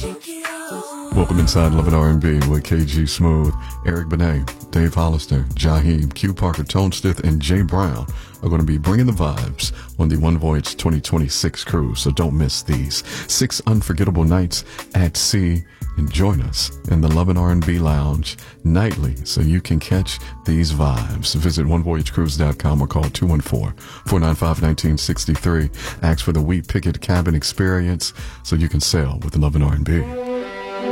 Welcome inside Love and R&B with KG Smooth, Eric Benet, Dave Hollister, Jaheim, Q Parker, Tone Stith, and Jay Brown are going to be bringing the vibes on the One Voyage 2026 cruise. So don't miss these 6 unforgettable nights at sea. And join us in the Love and R&B Lounge nightly so you can catch these vibes. Visit onevoyagecruise.com or call 214-495-1963. Ask for the Wheat Picket Cabin Experience so you can sail with Love and R&B.